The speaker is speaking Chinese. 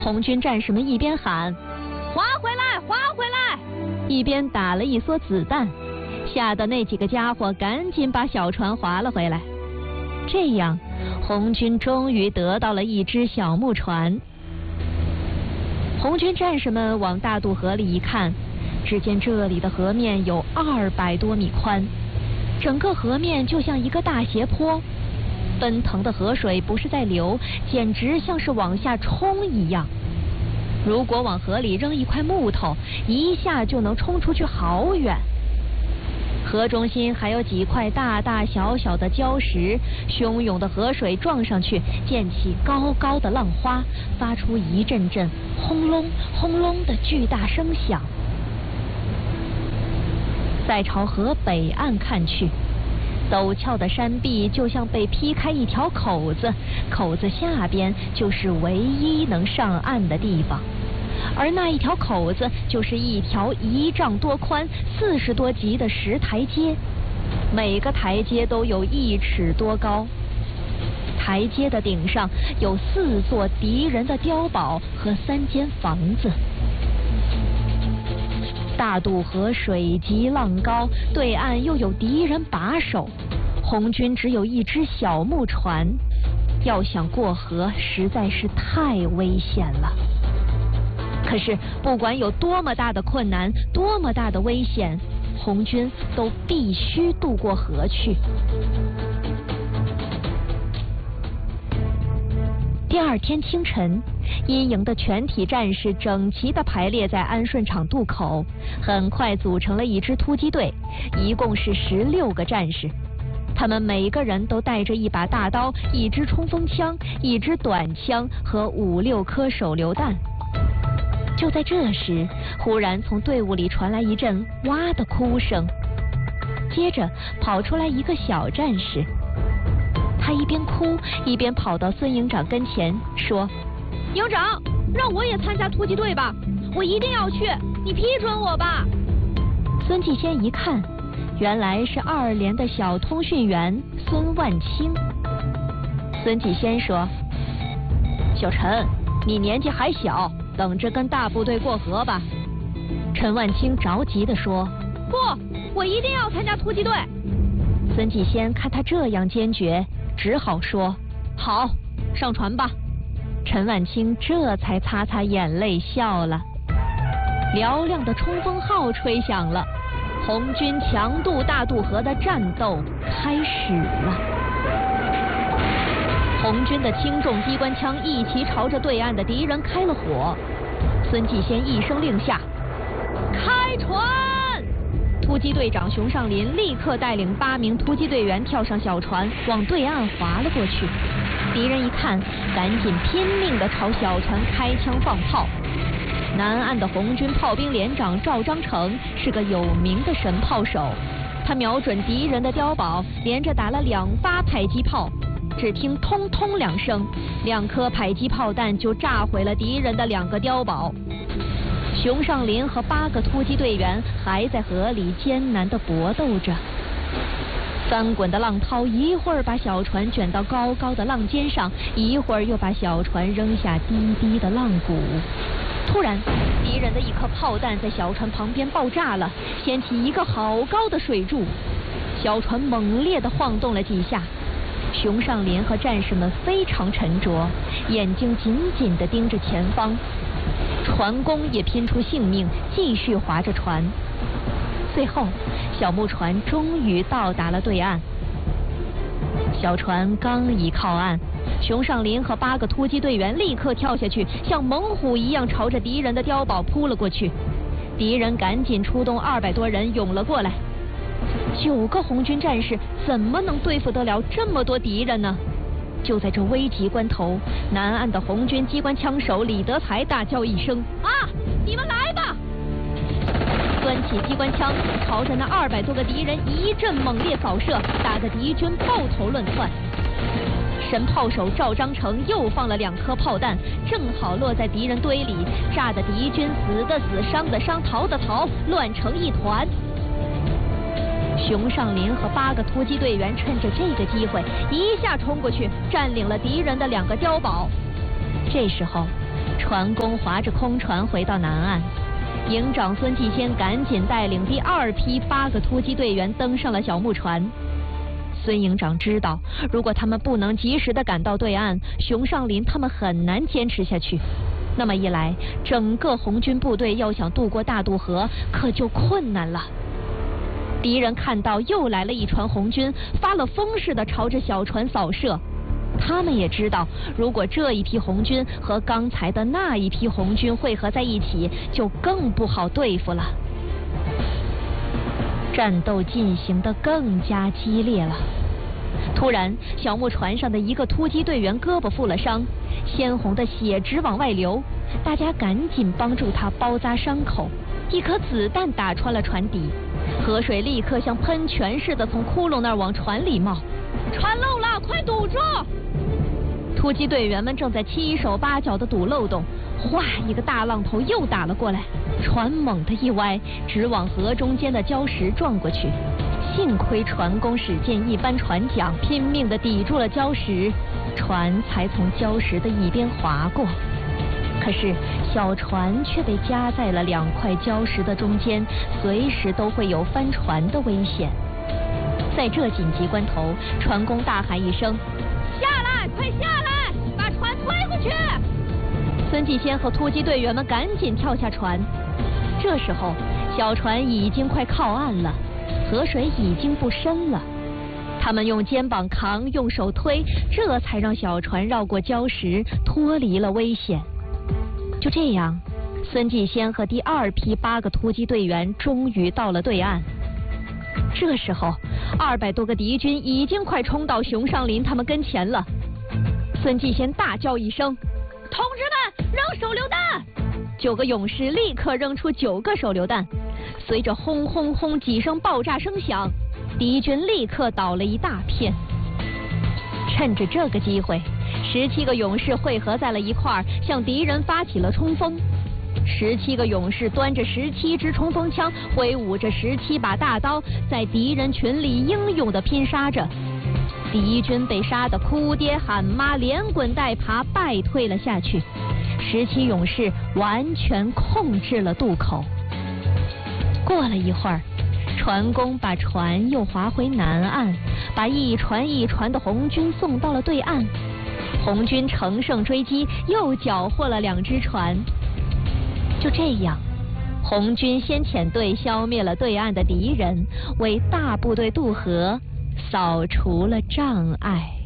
红军战士们一边喊划回来划回来，一边打了一梭子弹，吓得那几个家伙赶紧把小船划了回来。这样红军终于得到了一只小木船。红军战士们往大渡河里一看，只见这里的河面有200多米宽，整个河面就像一个大斜坡，奔腾的河水不是在流，简直像是往下冲一样。如果往河里扔一块木头，一下就能冲出去好远。河中心还有几块大大小小的礁石，汹涌的河水撞上去，溅起高高的浪花，发出一阵阵轰隆轰隆的巨大声响。再朝河北岸看去，陡峭的山壁就像被劈开一条口子，口子下边就是唯一能上岸的地方，而那一条口子就是一条1丈多宽、40多级的石台阶，每个台阶都有1尺多高。台阶的顶上有4座敌人的碉堡和3间房子。大渡河水急浪高，对岸又有敌人把守，红军只有一只小木船，要想过河实在是太危险了。可是不管有多么大的困难，多么大的危险，红军都必须渡过河去。第2天清晨，阴营的全体战士整齐地排列在安顺场渡口，很快组成了一支突击队，一共是16个战士。他们每个人都带着一把大刀、一支冲锋枪、一支短枪和5、6颗手榴弹。就在这时，忽然从队伍里传来一阵哇的哭声，接着跑出来一个小战士。他一边哭一边跑到孙营长跟前说：营长，让我也参加突击队吧，我一定要去，你批准我吧。孙继先一看，原来是2连的小通讯员孙万清。孙继先说：小陈，你年纪还小，等着跟大部队过河吧。陈万清着急地说：不，我一定要参加突击队。孙继先看他这样坚决，只好说：好，上船吧。陈万清这才擦擦眼泪笑了。嘹亮的冲锋号吹响了，红军强渡大渡河的战斗开始了。红军的轻重机关枪一齐朝着对岸的敌人开了火。孙继先一声令下，开船！突击队长熊尚林立刻带领8名突击队员跳上小船，往对岸划了过去。敌人一看，赶紧拼命地朝小船开枪放炮。南岸的红军炮兵连长赵章成是个有名的神炮手，他瞄准敌人的碉堡，连着打了2发迫击炮。只听通通2声，2颗迫击炮弹就炸毁了敌人的2个碉堡。熊尚林和8个突击队员还在河里艰难地搏斗着。翻滚的浪涛一会儿把小船卷到高高的浪尖上，一会儿又把小船扔下低低的浪谷。突然，敌人的一颗炮弹在小船旁边爆炸了，掀起一个好高的水柱，小船猛烈地晃动了几下。熊尚林和战士们非常沉着，眼睛紧紧地盯着前方。船工也拼出性命，继续划着船。最后，小木船终于到达了对岸。小船刚一靠岸，熊尚林和8个突击队员立刻跳下去，像猛虎一样朝着敌人的碉堡扑了过去。敌人赶紧出动200多人涌了过来。9个红军战士怎么能对付得了这么多敌人呢？就在这危急关头，南岸的红军机关枪手李德才大叫一声：啊，你们来吧！端起机关枪，朝着那200多个敌人一阵猛烈扫射，打得敌军抱头乱窜。神炮手赵章成又放了2颗炮弹，正好落在敌人堆里，炸得敌军死的死，伤的伤，逃的逃，乱成一团。熊尚林和8个突击队员趁着这个机会，一下冲过去，占领了敌人的2个碉堡。这时候， 船工划着空船回到南岸，营长孙继先赶紧带领第2批8个突击队员登上了小木船。孙营长知道，如果他们不能及时地赶到对岸，熊尚林他们很难坚持下去。那么一来，整个红军部队要想渡过大渡河，可就困难了。敌人看到又来了一船红军，发了疯似的朝着小船扫射。他们也知道，如果这一批红军和刚才的那一批红军汇合在一起，就更不好对付了。战斗进行得更加激烈了。突然，小木船上的一个突击队员胳膊负了伤，鲜红的血直往外流，大家赶紧帮助他包扎伤口。一颗子弹打穿了船底，河水立刻像喷泉似的从窟窿那儿往船里冒。船漏了，快堵住！突击队员们正在七手八脚地堵漏洞，哗，一个大浪头又打了过来，船猛地一歪，直往河中间的礁石撞过去。幸亏船工使尽一般船桨，拼命地抵住了礁石，船才从礁石的一边划过。可是小船却被夹在了2块礁石的中间，随时都会有翻船的危险。在这紧急关头，船工大喊一声：“下来，快下来，把船推回去！”孙继先和突击队员们赶紧跳下船。这时候，小船已经快靠岸了，河水已经不深了。他们用肩膀扛，用手推，这才让小船绕过礁石，脱离了危险。就这样，孙继先和第2批8个突击队员终于到了对岸。这时候，200多个敌军已经快冲到熊尚林他们跟前了。孙继先大叫一声：“同志们，扔手榴弹！”9个勇士立刻扔出9个手榴弹，随着轰轰轰几声爆炸声响，敌军立刻倒了一大片。趁着这个机会，17个勇士汇合在了一块儿，向敌人发起了冲锋。17个勇士端着17支冲锋枪，挥舞着17把大刀，在敌人群里英勇地拼杀着。敌军被杀得哭爹喊妈，连滚带爬败退了下去。17勇士完全控制了渡口。过了一会儿，船工把船又划回南岸，把一船一船的红军送到了对岸。红军乘胜追击，又缴获了2只船。就这样，红军先遣队消灭了对岸的敌人，为大部队渡河扫除了障碍。